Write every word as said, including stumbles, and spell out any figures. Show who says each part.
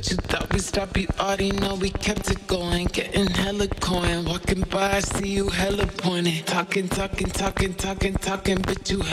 Speaker 1: But you thought we stopped, you already know we kept it going. Getting hella coin, walking by, I see you hella pointing. Talking, talking, talking, talking, talking, but you